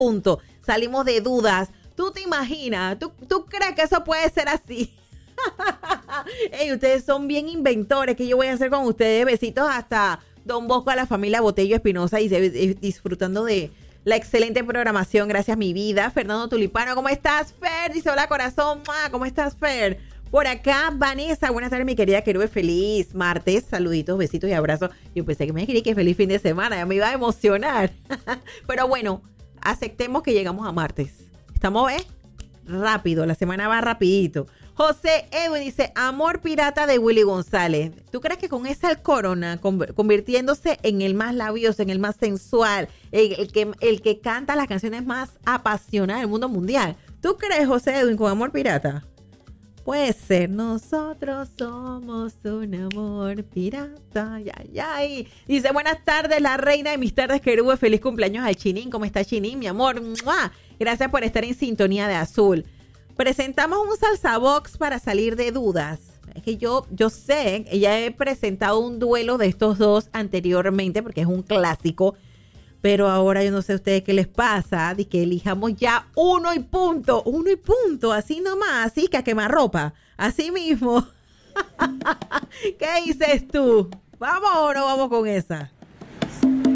punto. Salimos de dudas. ¿Tú te imaginas? ¿Tú crees que eso puede ser así? Ey, ustedes son bien inventores. ¿Qué yo voy a hacer con ustedes? Besitos hasta Don Bosco, a la familia Botello Espinosa y disfrutando de la excelente programación. Gracias, mi vida. Fernando Tulipano, ¿cómo estás, Fer? Dice, hola, corazón. ¿Cómo estás, Fer? Por acá, Vanessa. Buenas tardes, mi querida Querube. Feliz martes. Saluditos, besitos y abrazos. Yo pensé que me quería que feliz fin de semana. Ya me iba a emocionar. Pero bueno, aceptemos que llegamos a martes. Estamos, rápido. La semana va rapidito. José Edwin dice, Amor Pirata de Willy González. ¿Tú crees que con esa corona, convirtiéndose en el más labioso, en el más sensual, el que canta las canciones más apasionadas del mundo mundial? ¿Tú crees, José Edwin, con Amor Pirata? Puede ser. Nosotros somos un amor pirata. Ay. Dice, buenas tardes, la reina de mis tardes, Querube. Feliz cumpleaños al Chinín. ¿Cómo está Chinín, mi amor? ¡Mua! Gracias por estar en sintonía de Azul. Presentamos un salsa box para salir de dudas. Es que yo sé, ya he presentado un duelo de estos dos anteriormente porque es un clásico, pero ahora yo no sé a ustedes qué les pasa, de que elijamos ya uno y punto, así nomás, así que a quemarropa, así mismo. ¿Qué dices tú? ¿Vamos o no vamos con esa?